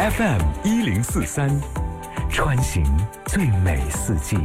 FM1043，穿行最美四季。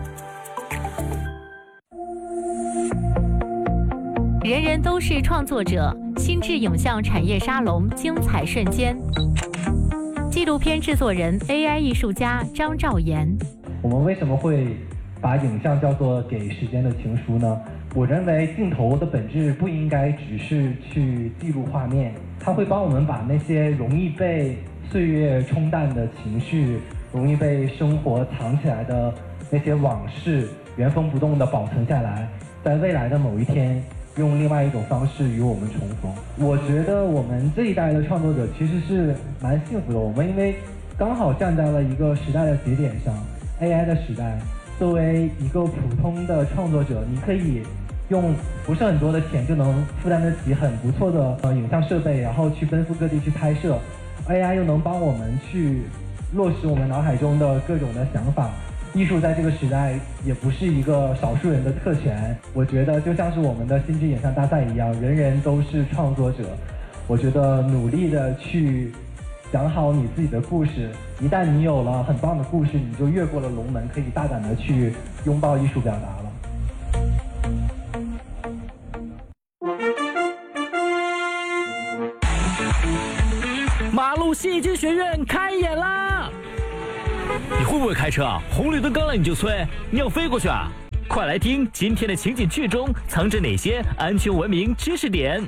人人都是创作者，心智影像产业沙龙精彩瞬间。纪录片制作人 AI 艺术家张兆岩。 我们为什么会把影像叫做给时间的情书呢？我认为镜头的本质不应该只是去记录画面，它会帮我们把那些容易被岁月冲淡的情绪，容易被生活藏起来的那些往事原封不动地保存下来，在未来的某一天用另外一种方式与我们重逢。我觉得我们这一代的创作者其实是蛮幸福的，我们因为刚好站在了一个时代的节点上， AI 的时代，作为一个普通的创作者，你可以用不是很多的钱就能负担得起很不错的影像设备，然后去奔赴各地去拍摄， AI 又能帮我们去落实我们脑海中的各种的想法。艺术在这个时代也不是一个少数人的特权，我觉得就像是我们的心智影像大赛一样，人人都是创作者。我觉得努力的去讲好你自己的故事，一旦你有了很棒的故事，你就越过了龙门，可以大胆的去拥抱艺术表达了。 马路戏剧学院开演啦！你会不会开车啊？红绿灯刚来你就催，你要飞过去啊？快来听今天的情景剧中藏着哪些安全文明知识点。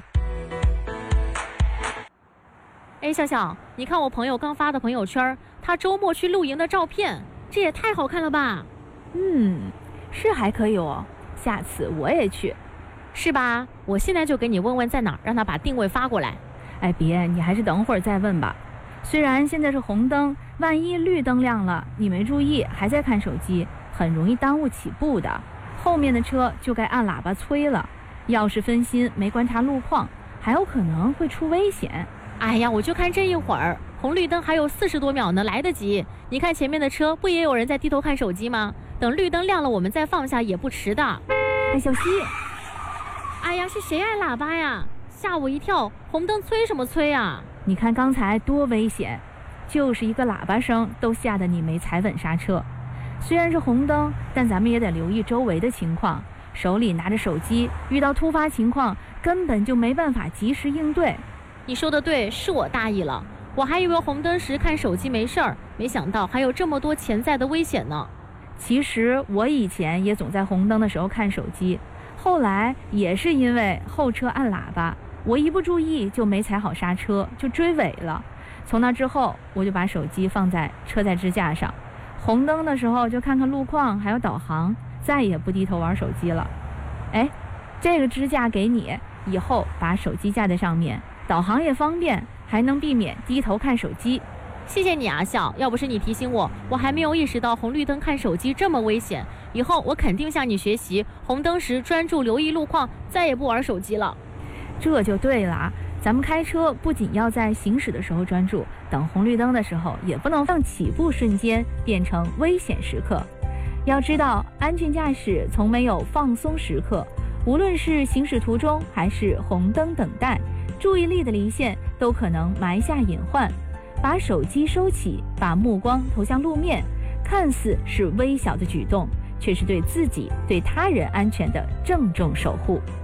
哎，笑笑，你看我朋友刚发的朋友圈，他周末去露营的照片，这也太好看了吧？ 是还可以哦，下次我也去。 是吧？我现在就给你问问在哪儿，让他把定位发过来。 哎，别，你还是等会儿再问吧。虽然现在是红灯，万一绿灯亮了，你没注意还在看手机，很容易耽误起步的。后面的车就该按喇叭催了，要是分心没观察路况，还有可能会出危险。 哎呀，我就看这一会儿，红绿灯还有40多秒呢，来得及。你看前面的车，不也有人在低头看手机吗？等绿灯亮了，我们再放下也不迟的。 哎，小西， 哎呀，是谁按喇叭呀？吓我一跳！红灯催什么催啊？ 你看刚才多危险，就是一个喇叭声都吓得你没踩稳刹车。虽然是红灯，但咱们也得留意周围的情况，手里拿着手机，遇到突发情况根本就没办法及时应对。 你说的对，是我大意了，我还以为红灯时看手机没事儿，没想到还有这么多潜在的危险呢。 其实我以前也总在红灯的时候看手机，后来也是因为后车按喇叭，我一不注意就没踩好刹车，就追尾了。从那之后，我就把手机放在车载支架上，红灯的时候就看看路况，还有导航，再也不低头玩手机了。哎，这个支架给你，以后把手机架在上面，导航也方便，还能避免低头看手机。 谢谢你啊，笑，要不是你提醒我，我还没有意识到红绿灯看手机这么危险。以后我肯定向你学习，红灯时专注留意路况，再也不玩手机了。 这就对了啊！咱们开车不仅要在行驶的时候专注，等红绿灯的时候也不能让起步瞬间变成危险时刻。要知道，安全驾驶从没有放松时刻，无论是行驶途中还是红灯等待，注意力的离线都可能埋下隐患。把手机收起，把目光投向路面，看似是微小的举动，却是对自己、对他人安全的郑重守护。